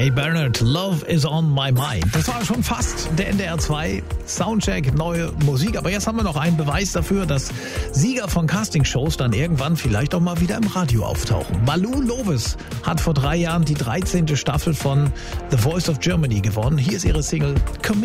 Gay Bernard, Love is on my mind. Das war schon fast der NDR 2 Soundcheck, neue Musik. Aber jetzt haben wir noch einen Beweis dafür, dass Sieger von Castingshows dann irgendwann vielleicht auch mal wieder im Radio auftauchen. Malou Loves hat vor 3 Jahren die 13. Staffel von The Voice of Germany gewonnen. Hier ist ihre Single